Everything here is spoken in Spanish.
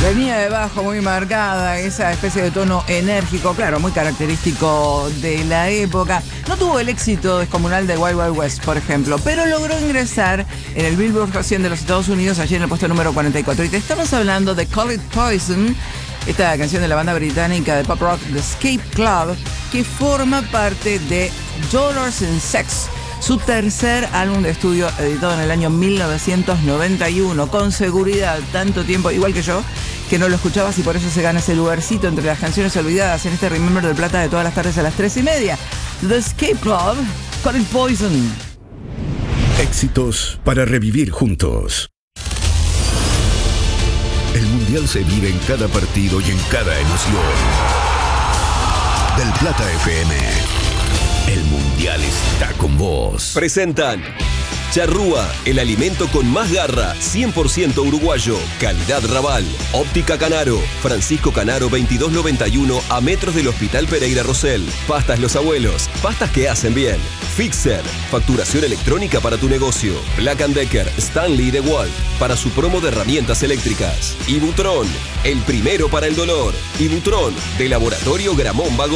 Venía de bajo muy marcada, esa especie de tono enérgico, claro, muy característico de la época. No tuvo el éxito descomunal de Wild Wild West, por ejemplo, pero logró ingresar en el Billboard 100 de los Estados Unidos, allí en el puesto número 44. Y te estamos hablando de Call It Poison, esta canción de la banda británica de pop rock The Escape Club, que forma parte de Dollars and Sex, su tercer álbum de estudio editado en el año 1991. Con seguridad, tanto tiempo, igual que yo, que no lo escuchabas y por eso se gana ese lugarcito entre las canciones olvidadas en este Remember de Plata de todas las tardes a las 3:30. The Escape Club, Call It Poison. Éxitos para revivir juntos. El Mundial se vive en cada partido y en cada emoción. Del Plata FM. El Mundial está con vos. Presentan Charrúa, el alimento con más garra, 100% uruguayo, calidad Raval. Óptica Canaro, Francisco Canaro 2291, a metros del Hospital Pereira Rosell. Pastas Los Abuelos, pastas que hacen bien. Fixer, facturación electrónica para tu negocio. Black & Decker, Stanley DeWalt, para su promo de herramientas eléctricas. Ibutron, el primero para el dolor. Ibutron, de Laboratorio Gramón Vago.